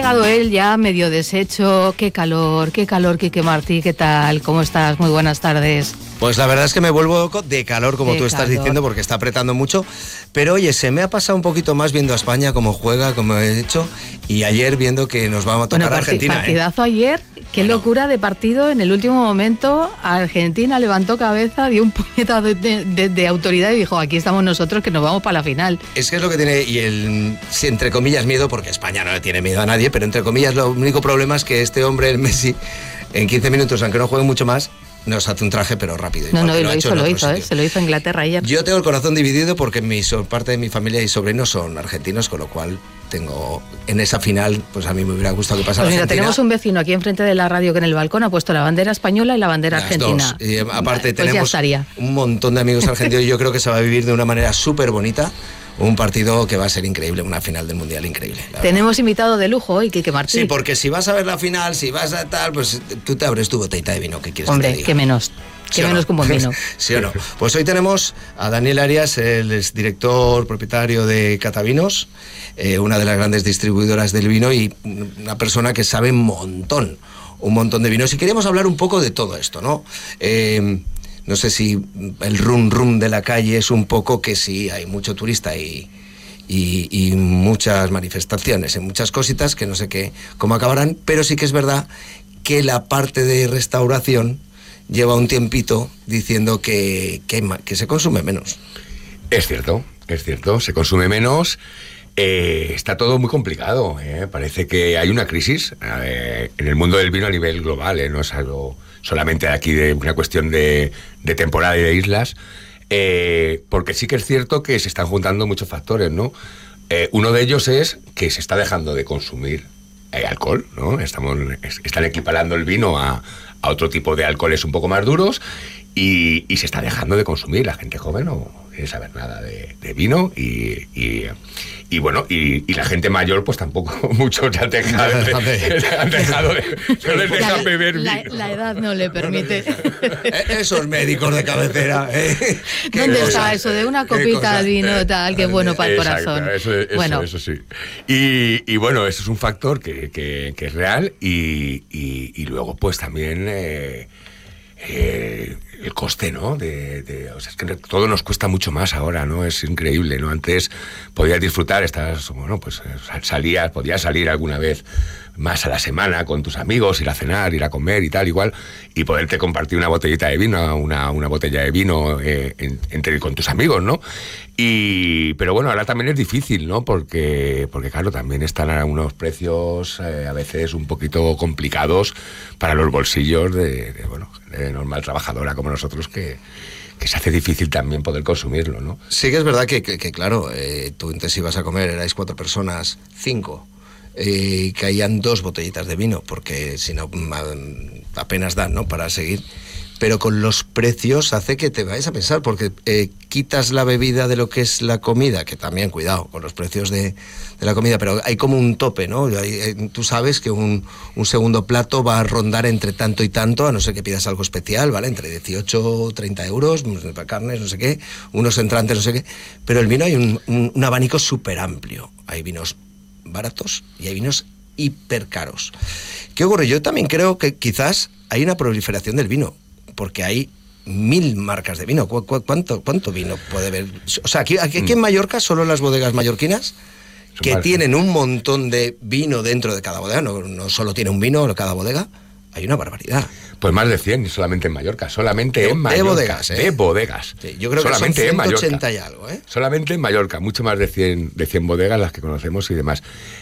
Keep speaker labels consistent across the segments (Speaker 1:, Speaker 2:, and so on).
Speaker 1: llegado él ya medio deshecho. Qué calor, Quique Martí, ¿qué tal? ¿Cómo estás? Muy buenas tardes.
Speaker 2: Pues la verdad es que me vuelvo loco de calor, como tú estás diciendo, porque está apretando mucho. Pero oye, se me ha pasado un poquito más viendo a España, cómo juega, como he dicho, y ayer viendo que nos va a tocar Argentina.
Speaker 1: Partidazo ayer, qué locura de partido. En el último momento, Argentina levantó cabeza, dio un puñetazo de autoridad y dijo, aquí estamos nosotros, que nos vamos para la final.
Speaker 2: Es que es lo que tiene, y si entre comillas miedo, porque España no le tiene miedo a nadie, pero entre comillas lo único problema es que este hombre, el Messi, en 15 minutos, aunque no juegue mucho más, nos hace un traje, pero rápido.
Speaker 1: No, lo hizo, se lo hizo Inglaterra ayer.
Speaker 2: Yo tengo el corazón dividido porque parte de mi familia y sobrinos son argentinos, con lo cual tengo en esa final, pues a mí me hubiera gustado que pasara
Speaker 1: pues mira,
Speaker 2: Argentina.
Speaker 1: Tenemos un vecino aquí enfrente de la radio que en el balcón ha puesto la bandera española y la bandera argentina.
Speaker 2: Dos. Y aparte
Speaker 1: pues
Speaker 2: tenemos un montón de amigos argentinos y yo creo que se va a vivir de una manera súper bonita. Un partido que va a ser increíble, una final del Mundial increíble.
Speaker 1: Tenemos invitado de lujo hoy, Quique Martí.
Speaker 2: Sí, porque si vas a ver la final, si vas a tal, pues tú te abres tu botellita de vino, ¿qué quieres
Speaker 1: Hombre,
Speaker 2: que te diga?
Speaker 1: qué menos. ¿Sí que menos como vino?
Speaker 2: ¿Sí o no? Pues hoy tenemos a Daniel Arias, él es director, propietario de Catavinos, una de las grandes distribuidoras del vino y una persona que sabe un montón de vinos. Y queríamos hablar un poco de todo esto, ¿no? No sé si el rum de la calle es un poco que sí, hay mucho turista y muchas manifestaciones y muchas cositas que no sé cómo acabarán, pero sí que es verdad que la parte de restauración lleva un tiempito diciendo que se consume menos.
Speaker 3: Es cierto, se consume menos. Está todo muy complicado, parece que hay una crisis en el mundo del vino a nivel global, no es algo solamente aquí de una cuestión de temporada y de islas, porque sí que es cierto que se están juntando muchos factores, ¿no? Uno de ellos es que se está dejando de consumir alcohol, ¿no? Están equiparando el vino a otro tipo de alcoholes un poco más duros y se está dejando de consumir. La gente joven no quiere saber nada de vino y bueno, y la gente mayor pues tampoco muchos ya han dejado de no les dejan beber vino.
Speaker 1: La edad no le permite.
Speaker 2: Esos médicos de cabecera.
Speaker 1: ¿Dónde está eso de una copita de vino tal, que bueno para el corazón?
Speaker 3: Eso sí. Y bueno, eso es un factor que es real y luego pues también el coste, ¿no? O sea, es que todo nos cuesta mucho más ahora, ¿no? Es increíble, ¿no? Antes podías disfrutar, podías salir alguna vez más a la semana con tus amigos, ir a cenar, ir a comer y tal, igual, y poderte compartir una botellita de vino, una botella de vino con tus amigos, ¿no? Pero bueno, ahora también es difícil, ¿no? Porque claro, también están a unos precios a veces un poquito complicados para los bolsillos de normal trabajadora como nosotros, que se hace difícil también poder consumirlo, ¿no?
Speaker 2: Sí que es verdad que claro, tú antes ibas a comer, erais 4 personas, 5, que hayan 2 botellitas de vino, porque si no apenas dan, ¿no?, para seguir. Pero con los precios hace que te vayas a pensar, porque quitas la bebida de lo que es la comida, que también, cuidado, con los precios de la comida, pero hay como un tope, ¿no? Tú sabes que un segundo plato va a rondar entre tanto y tanto, a no ser que pidas algo especial, ¿vale? Entre 18 o 30 euros, carnes, no sé qué, unos entrantes, no sé qué. Pero el vino hay un abanico súper amplio. Hay vinos baratos y hay vinos hiper caros. ¿Qué ocurre? Yo también creo que quizás hay una proliferación del vino, porque hay 1000 marcas de vino. ¿Cuánto vino puede haber? O sea, aquí en Mallorca, solo las bodegas mallorquinas, que tienen un montón de vino dentro de cada bodega, no solo tiene un vino cada bodega, hay una barbaridad.
Speaker 3: Pues más de 100, solamente en Mallorca, en Mallorca.
Speaker 2: De bodegas, ¿eh?
Speaker 3: De bodegas.
Speaker 2: Sí, yo creo
Speaker 3: solamente
Speaker 2: que son 180
Speaker 3: en Mallorca.
Speaker 2: y algo, ¿eh?
Speaker 3: Solamente en Mallorca, mucho más de 100 bodegas las que conocemos y demás.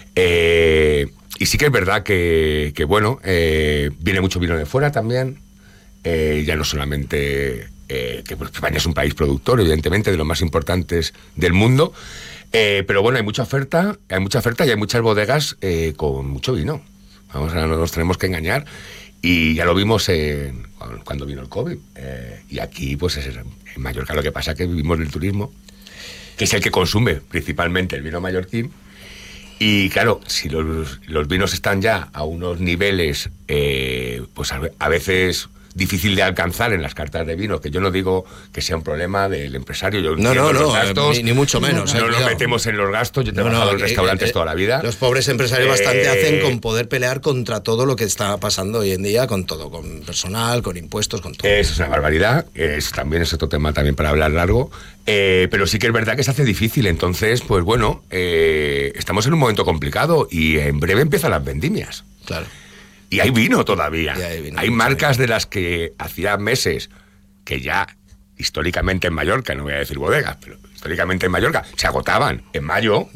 Speaker 3: Y sí que es verdad que bueno, viene mucho vino de fuera también. Ya no solamente que España es un país productor, evidentemente, de los más importantes del mundo, pero bueno, hay mucha oferta y hay muchas bodegas con mucho vino. Ahora no nos tenemos que engañar, y ya lo vimos cuando vino el COVID, y aquí pues en Mallorca lo que pasa es que vivimos del turismo, que es el que consume principalmente el vino mallorquín. Y claro, si los vinos están ya a unos niveles, pues a veces difícil de alcanzar en las cartas de vino, que yo no digo que sea un problema del empresario, yo
Speaker 2: no,
Speaker 3: los gastos,
Speaker 2: ni mucho menos.
Speaker 3: No nos metemos en los gastos, yo he trabajado en restaurantes toda la vida.
Speaker 2: Los pobres empresarios bastante hacen con poder pelear contra todo lo que está pasando hoy en día, con todo, con personal, con impuestos, con todo.
Speaker 3: Eso es una barbaridad, también es otro tema también para hablar largo, pero sí que es verdad que se hace difícil, entonces, pues bueno, estamos en un momento complicado y en breve empiezan las vendimias.
Speaker 2: Claro.
Speaker 3: Y hay vino todavía. Hay marcas
Speaker 2: vino.
Speaker 3: De las que hacía meses que ya históricamente en Mallorca, no voy a decir bodegas, pero históricamente en Mallorca se agotaban en mayo.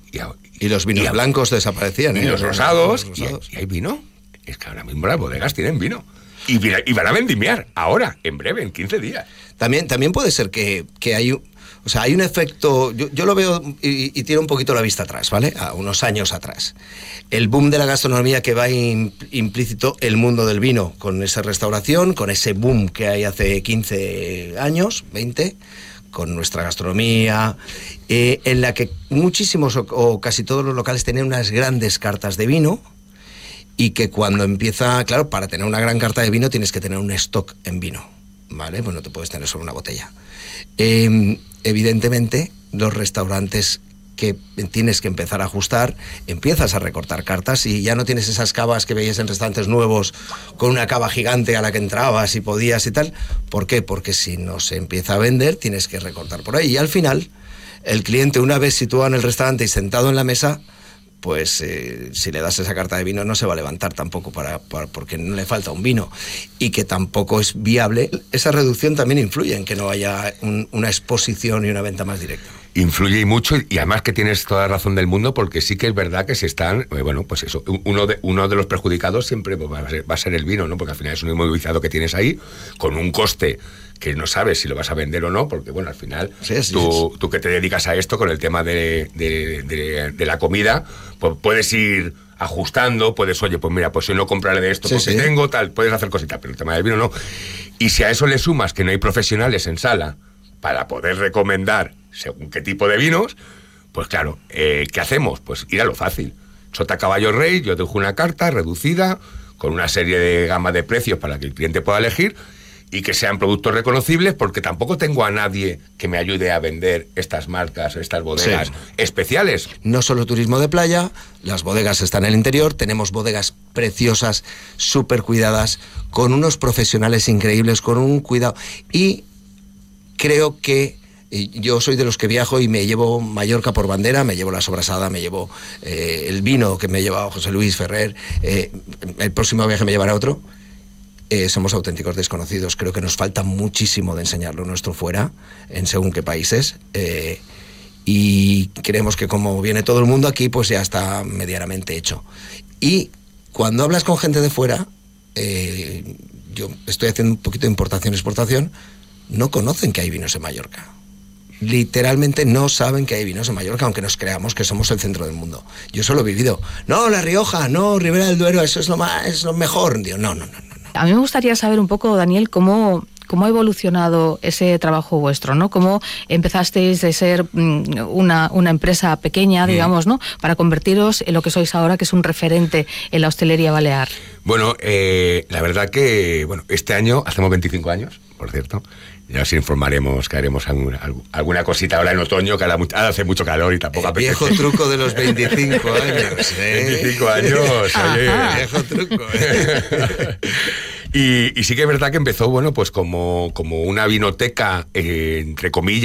Speaker 2: Y los vinos blancos desaparecían.
Speaker 3: Y los rosados. Y hay vino. Es que ahora mismo las bodegas tienen vino. Y van a vendimiar ahora, en breve, en 15 días.
Speaker 2: También puede ser que hay... O sea, hay un efecto, yo lo veo y tiro un poquito la vista atrás, ¿vale? A unos años atrás. El boom de la gastronomía que va implícito el mundo del vino, con esa restauración, con ese boom que hay hace 15 años, 20, con nuestra gastronomía, en la que muchísimos o casi todos los locales tienen unas grandes cartas de vino, y que cuando empieza, claro, para tener una gran carta de vino tienes que tener un stock en vino, ¿vale? Pues no te puedes tener solo una botella. Evidentemente, los restaurantes que tienes que empezar a ajustar, empiezas a recortar cartas y ya no tienes esas cavas que veías en restaurantes nuevos con una cava gigante a la que entrabas y podías y tal. ¿Por qué? Porque si no se empieza a vender, tienes que recortar por ahí. Y al final, el cliente, una vez situado en el restaurante y sentado en la mesa, pues si le das esa carta de vino no se va a levantar tampoco porque no le falta un vino, y que tampoco es viable. Esa reducción también influye en que no haya una exposición y una venta más directa.
Speaker 3: Influye y mucho, y además que tienes toda la razón del mundo, porque sí que es verdad que se están, bueno, pues eso, uno de los perjudicados siempre va a ser el vino, ¿no? Porque al final es un inmovilizado que tienes ahí, con un coste que no sabes si lo vas a vender o no, porque bueno, al final tú que te dedicas a esto con el tema de la comida, pues puedes ir ajustando, oye, pues mira, pues si no compraré de esto porque tengo tal, puedes hacer cositas, pero el tema del vino no. Y si a eso le sumas que no hay profesionales en sala para poder recomendar según qué tipo de vinos, pues claro, ¿qué hacemos? Pues ir a lo fácil. Sota Caballo Rey, yo dejo una carta reducida con una serie de gama de precios para que el cliente pueda elegir y que sean productos reconocibles, porque tampoco tengo a nadie que me ayude a vender estas marcas, estas bodegas especiales.
Speaker 2: No solo turismo de playa, las bodegas están en el interior, tenemos bodegas preciosas, súper cuidadas, con unos profesionales increíbles, con un cuidado. Y creo que yo soy de los que viajo y me llevo Mallorca por bandera, me llevo la sobrasada, me llevo el vino que me lleva José Luis Ferrer, el próximo viaje me llevará otro. Somos auténticos desconocidos, creo que nos falta muchísimo de enseñar lo nuestro fuera, en según qué países, y creemos que como viene todo el mundo aquí, pues ya está medianamente hecho. Y cuando hablas con gente de fuera, yo estoy haciendo un poquito de importación-exportación, no conocen que hay vinos en Mallorca. Literalmente no saben que hay vinos en Mallorca, aunque nos creamos que somos el centro del mundo. Yo solo he vivido, no, La Rioja, no, Ribera del Duero, eso es lo mejor. Digo, no.
Speaker 1: A mí me gustaría saber un poco, Daniel, cómo ha evolucionado ese trabajo vuestro, ¿no? Cómo empezasteis de ser una empresa pequeña, digamos, ¿no? Para convertiros en lo que sois ahora, que es un referente en la hostelería balear.
Speaker 3: Bueno, la verdad que, bueno, este año hacemos 25 años, por cierto. Ya os informaremos que haremos alguna cosita ahora en otoño, que ahora hace mucho calor y tampoco apetece.
Speaker 2: Viejo truco de los 25 años.
Speaker 3: 25 años, oye.
Speaker 2: Viejo truco.
Speaker 3: Y sí que es verdad que empezó, bueno, pues como una vinoteca, entre comillas,